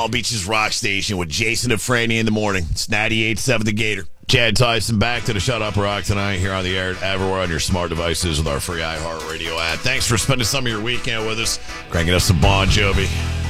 Palm Beach's Rock Station with Jason and Franny in the morning. It's 98.7 The Gator. Chad Tyson back to the Shut Up Rock tonight here on the air everywhere on your smart devices with our free iHeartRadio app. Thanks for spending some of your weekend with us, cranking us some Bon Jovi.